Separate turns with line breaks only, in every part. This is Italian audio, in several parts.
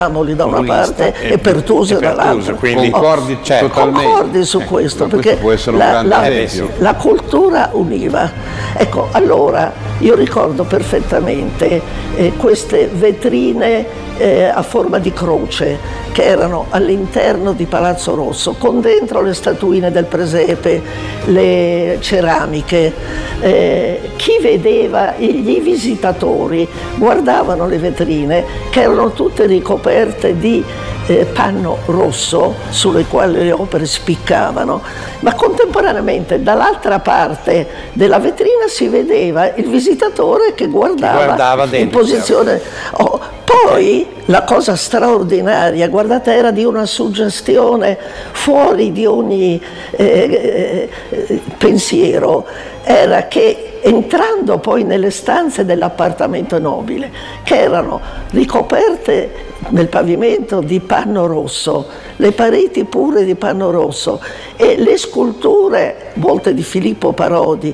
da una parte e Pertusi dall'altra.
Quindi concordi
su questo,
ma
perché
può essere un grande esempio.
La cultura univa. Ecco, allora io ricordo perfettamente queste vetrine a forma di croce che erano all'interno di Palazzo Rosso, con dentro le statuine del presepe, le ceramiche. Chi vedeva, gli visitatori guardavano le vetrine che erano tutte ricoperte di panno rosso sulle quali le opere spiccavano, ma contemporaneamente dall'altra parte della vetrina si vedeva il visitatore che guardava in posizione. Poi la cosa straordinaria, guardate, era di una suggestione fuori di ogni pensiero, era che entrando poi nelle stanze dell'appartamento nobile, che erano ricoperte nel pavimento di panno rosso, le pareti pure di panno rosso e le sculture, molte di Filippo Parodi,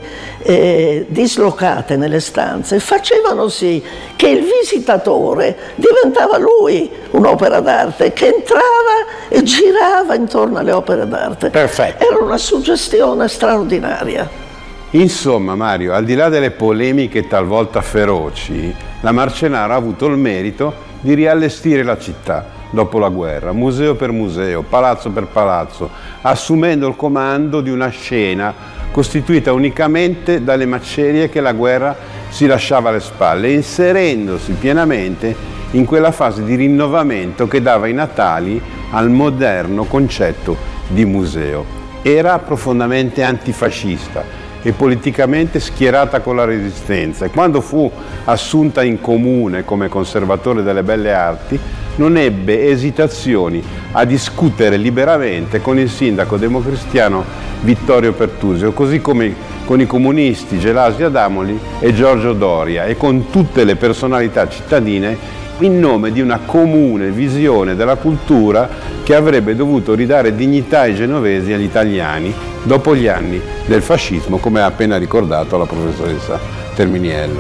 dislocate nelle stanze, facevano sì che il visitatore diventava lui un'opera d'arte che entrava e girava intorno alle opere d'arte.
Perfetto.
Era una suggestione straordinaria.
Insomma, Mario, al di là delle polemiche talvolta feroci, la Marcenaro ha avuto il merito di riallestire la città dopo la guerra, museo per museo, palazzo per palazzo, assumendo il comando di una scena costituita unicamente dalle macerie che la guerra si lasciava alle spalle, inserendosi pienamente in quella fase di rinnovamento che dava i natali al moderno concetto di museo. Era profondamente antifascista e politicamente schierata con la Resistenza, e quando fu assunta in comune come conservatore delle belle arti non ebbe esitazioni a discutere liberamente con il sindaco democristiano Vittorio Pertusio, così come con i comunisti Gelasi Adamoli e Giorgio Doria e con tutte le personalità cittadine, in nome di una comune visione della cultura che avrebbe dovuto ridare dignità ai genovesi e agli italiani dopo gli anni del fascismo, come ha appena ricordato la professoressa Terminiello.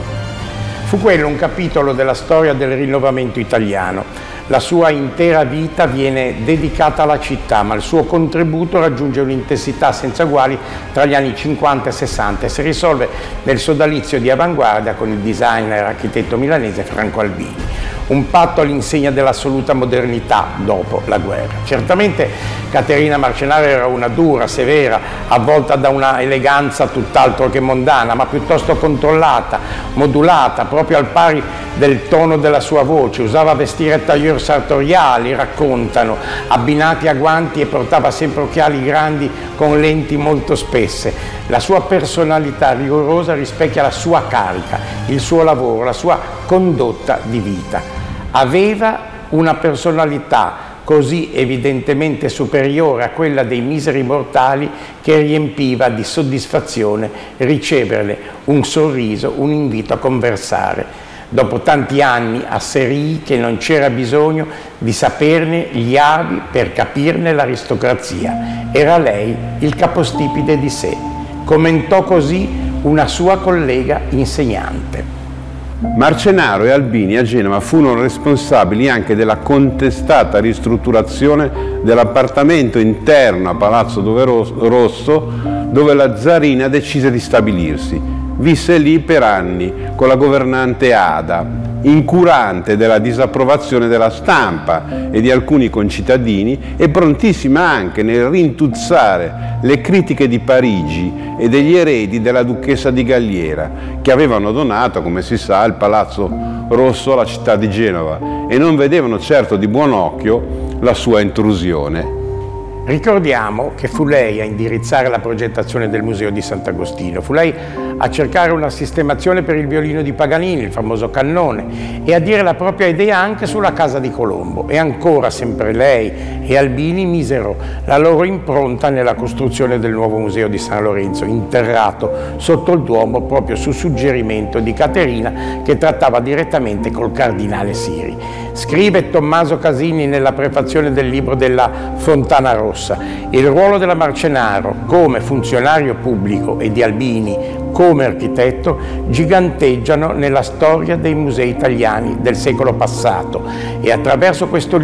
Fu quello un capitolo della storia del rinnovamento italiano. La sua intera vita viene dedicata alla città, ma il suo contributo raggiunge un'intensità senza uguali tra gli anni 50 e 60 e si risolve nel sodalizio di avanguardia con il designer e architetto milanese Franco Albini. Un patto all'insegna dell'assoluta modernità dopo la guerra. Certamente Caterina Marcenaro era una dura, severa, avvolta da una eleganza tutt'altro che mondana, ma piuttosto controllata, modulata, proprio al pari del tono della sua voce. Usava vestire tailleur sartoriali, raccontano, abbinati a guanti, e portava sempre occhiali grandi con lenti molto spesse. La sua personalità rigorosa rispecchia la sua carica, il suo lavoro, la sua condotta di vita. Aveva una personalità così evidentemente superiore a quella dei miseri mortali che riempiva di soddisfazione riceverle un sorriso, un invito a conversare. Dopo tanti anni asserii che non c'era bisogno di saperne gli avi per capirne l'aristocrazia. Era lei il capostipite di sé. Commentò così una sua collega insegnante.
Marcenaro e Albini a Genova furono responsabili anche della contestata ristrutturazione dell'appartamento interno a Palazzo Rosso, dove la zarina decise di stabilirsi. Visse lì per anni con la governante Ada, incurante della disapprovazione della stampa e di alcuni concittadini e prontissima anche nel rintuzzare le critiche di Parigi e degli eredi della duchessa di Galliera, che avevano donato, come si sa, il Palazzo Rosso alla città di Genova e non vedevano certo di buon occhio la sua intrusione.
Ricordiamo che fu lei a indirizzare la progettazione del Museo di Sant'Agostino, fu lei a cercare una sistemazione per il violino di Paganini, il famoso cannone, e a dire la propria idea anche sulla casa di Colombo. E ancora sempre lei e Albini misero la loro impronta nella costruzione del nuovo Museo di San Lorenzo, interrato sotto il Duomo proprio su suggerimento di Caterina, che trattava direttamente col cardinale Siri. Scrive Tommaso Casini nella prefazione del libro della Fontana Rossa: il ruolo della Marcenaro come funzionario pubblico e di Albini come architetto giganteggiano nella storia dei musei italiani del secolo passato, e attraverso questo